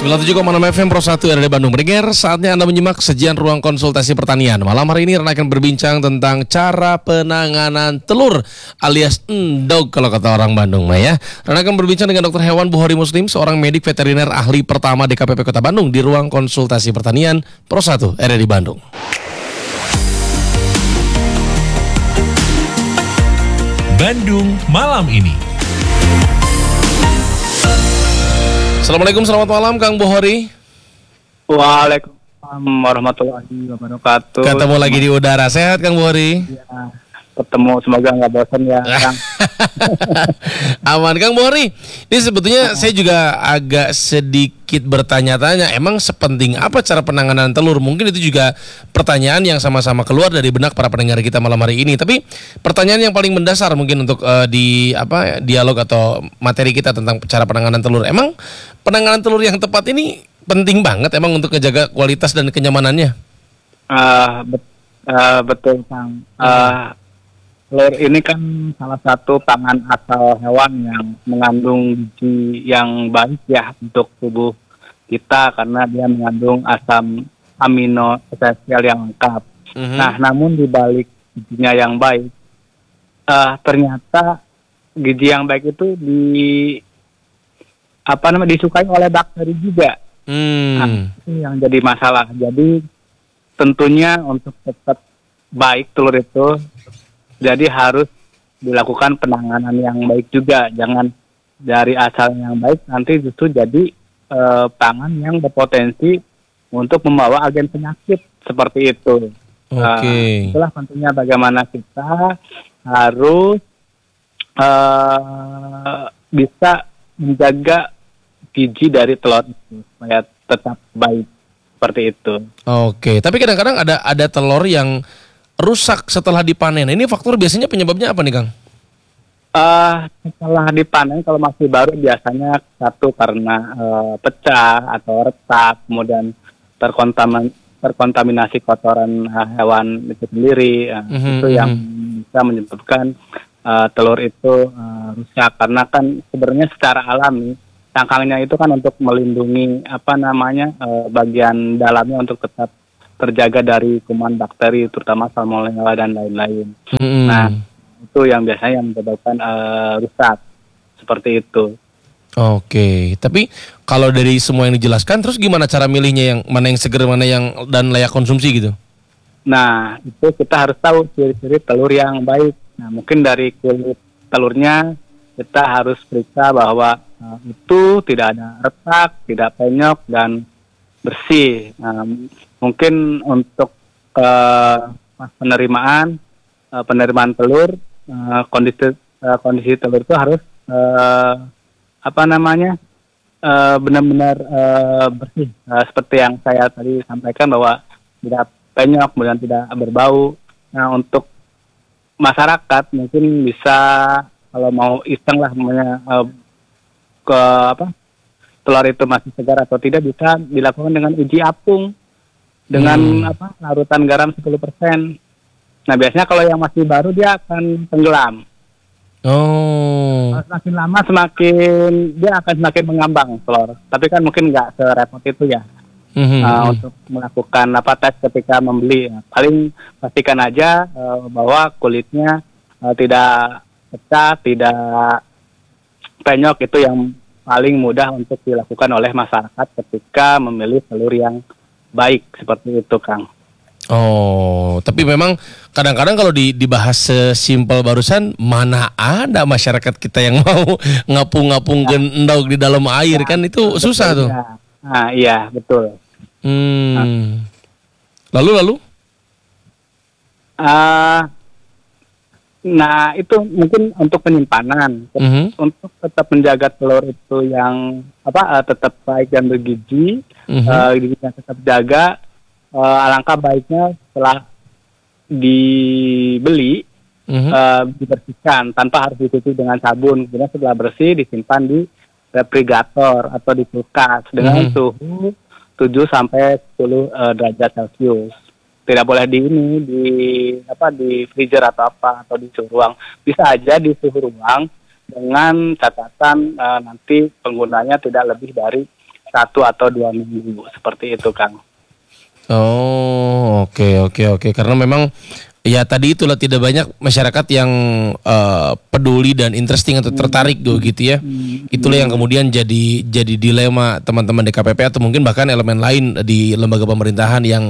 97,6 FM Pro 1 RRD Bandung Bergeser. Saatnya Anda menyimak sajian ruang konsultasi pertanian. Malam hari ini Ren akan berbincang tentang cara penanganan telur alias endog kalau kata orang Bandung mah ya. Ren akan berbincang dengan Dr. Hewan Bukhari Muslim, seorang medik veteriner ahli pertama DKPP Kota Bandung di ruang konsultasi pertanian Pro 1 RRD Bandung. Bandung malam ini. Assalamualaikum, selamat malam Kang Bukhari. Waalaikumsalam warahmatullahi wabarakatuh. Ketemu lagi di udara, sehat Kang Bukhari? Ya, ketemu, semoga nggak bosan ya Kang. Aman Kang Bukhari. Ini sebetulnya saya juga agak sedikit bertanya-tanya, emang sepenting apa cara penanganan telur? Mungkin itu juga pertanyaan yang sama-sama keluar dari benak para pendengar kita malam hari ini. Tapi pertanyaan yang paling mendasar mungkin untuk dialog atau materi kita tentang cara penanganan telur. Emang penanganan telur yang tepat ini penting banget emang untuk menjaga kualitas dan kenyamanannya? Betul Kang. Telur ini kan salah satu pangan asal hewan yang mengandung gizi yang baik ya untuk tubuh kita karena dia mengandung asam amino esensial yang lengkap. Nah, namun di balik gizinya yang baik, ternyata gizi yang baik itu disukai oleh bakteri juga. Nah, itu yang jadi masalah. Jadi tentunya untuk tetap baik telur itu, jadi harus dilakukan penanganan yang baik juga. Jangan dari asal yang baik nanti justru jadi pangan yang berpotensi untuk membawa agen penyakit seperti itu. Itulah pentingnya bagaimana kita harus bisa menjaga gizi dari telur itu supaya tetap baik seperti itu. Oke, tapi kadang-kadang ada telur yang rusak setelah dipanen. Ini faktor biasanya penyebabnya apa nih Kang? Setelah dipanen kalau masih baru biasanya satu karena pecah atau retak, kemudian terkontaminasi kotoran hewan itu sendiri. Itu yang bisa menyebabkan telur itu rusak karena kan sebenarnya secara alami cangkangnya itu kan untuk melindungi bagian dalamnya untuk tetap terjaga dari kuman bakteri terutama salmonella dan lain-lain. Nah, itu yang biasanya menyebabkan rusak seperti itu. Oke, tapi kalau dari semua yang dijelaskan, terus gimana cara milihnya yang mana yang seger, mana yang dan layak konsumsi gitu? Nah, itu kita harus tahu ciri-ciri telur yang baik. Nah, mungkin dari kulit telurnya kita harus periksa bahwa itu tidak ada retak, tidak penyok dan bersih. Mungkin untuk penerimaan telur, kondisi telur itu harus benar-benar bersih, seperti yang saya tadi sampaikan bahwa tidak penyok kemudian tidak berbau. Nah, untuk masyarakat mungkin bisa kalau mau iseng lah telur itu masih segar atau tidak bisa dilakukan dengan uji apung dengan larutan garam 10%. Nah, biasanya kalau yang masih baru dia akan tenggelam. Semakin lama dia akan semakin mengambang telur. Tapi kan mungkin nggak serepot itu ya. Untuk melakukan tes ketika membeli. Paling pastikan aja bahwa kulitnya tidak pecah, tidak penyok. Itu yang paling mudah untuk dilakukan oleh masyarakat ketika memilih telur yang baik seperti itu, Kang. Oh, tapi memang kadang-kadang kalau dibahas sesimpel barusan, mana ada masyarakat kita yang mau ngapung-ngapung endog di dalam air, kan itu susah tuh. Nah, iya, betul. Lalu? Nah, itu mungkin untuk penyimpanan. Untuk tetap menjaga telur itu yang tetap baik dan bergizi, gizinya tetap jaga. Alangkah baiknya setelah dibeli dibersihkan tanpa harus dicuci dengan sabun. Kemudian setelah bersih disimpan di refrigerator atau di kulkas dengan suhu 7 sampai 10 derajat Celcius. Tidak boleh di freezer atau di suhu ruang. Bisa aja di suhu ruang dengan catatan nanti penggunanya tidak lebih dari 1 atau 2 minggu seperti itu, Kang. Oh, oke. Karena memang ya tadi itulah tidak banyak masyarakat yang peduli dan interesting atau tertarik gitu ya. Itulah yang kemudian jadi dilema teman-teman DKPP atau mungkin bahkan elemen lain di lembaga pemerintahan yang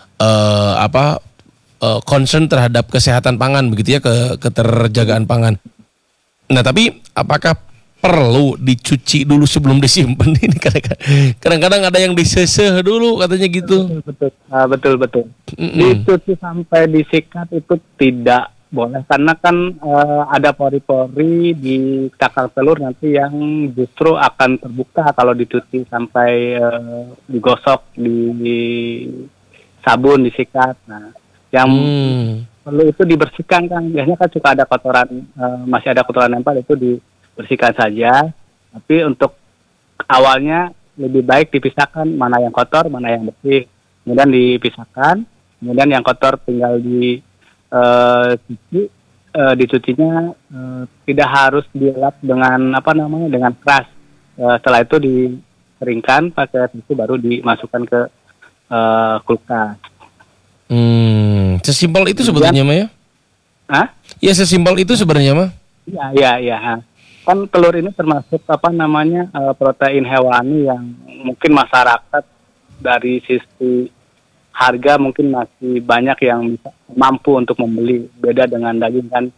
concern terhadap kesehatan pangan begitu ya, keterjagaan pangan. Nah, tapi apakah perlu dicuci dulu sebelum disimpan? Ini kadang-kadang ada yang diseseh dulu katanya gitu. Betul. Dicuci sampai disikat itu tidak boleh karena kan ada pori-pori di cakar telur nanti yang justru akan terbuka kalau dicuci sampai digosok di sabun, disikat. Nah, yang perlu itu dibersihkan, kan biasanya kan suka ada kotoran, masih ada kotoran nempel, itu dibersihkan saja. Tapi untuk awalnya lebih baik dipisahkan mana yang kotor, mana yang bersih. Kemudian dipisahkan, kemudian yang kotor tinggal dicucinya tidak harus dilap dengan dengan keras. Setelah itu dikeringkan pakai tisu, baru dimasukkan ke kulkas. Sesimpel itu sebetulnya mah ya? Hah? Ya sesimpel itu sebenarnya mah. Iya. Kan telur ini termasuk protein hewani yang mungkin masyarakat dari sisi harga mungkin masih banyak yang bisa mampu untuk membeli. Beda dengan daging kan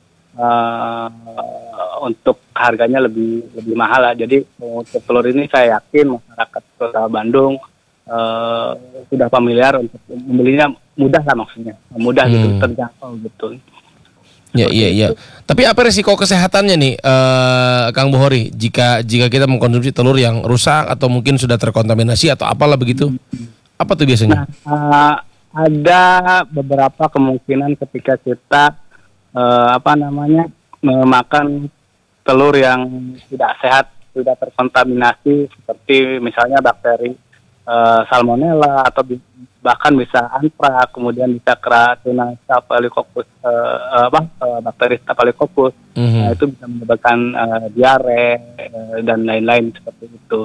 untuk harganya lebih mahal lah. Jadi untuk telur ini saya yakin masyarakat Kota Bandung sudah familiar untuk membelinya, mudah lah maksudnya, mudah gitu, terjangkau gitu. Iya. Tapi apa resiko kesehatannya nih, Kang Bohori, jika kita mengkonsumsi telur yang rusak atau mungkin sudah terkontaminasi atau apalah begitu? Apa tuh biasanya? Nah, ada beberapa kemungkinan ketika kita memakan telur yang tidak sehat, tidak terkontaminasi, seperti misalnya bakteri salmonella atau bahkan bisa antrak, kemudian bisa Crassula staphylococcus, bakteri staphylococcus. Nah, itu bisa menyebabkan diare dan lain-lain seperti itu.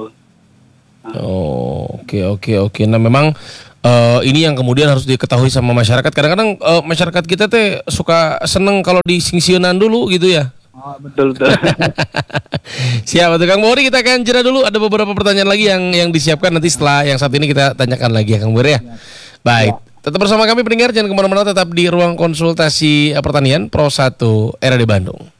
Oke. Nah, memang ini yang kemudian harus diketahui sama masyarakat. Kadang-kadang masyarakat kita teh suka seneng kalau disingsionan dulu gitu ya. Oh, betul. Siap, Kang Bohori, kita akan jeda dulu. Ada beberapa pertanyaan lagi yang disiapkan nanti setelah yang saat ini kita tanyakan lagi ya, Kang Bohori ya. Baik, tetap bersama kami pendengar, jangan kemana-mana, tetap di ruang konsultasi pertanian Pro 1 RAD Bandung.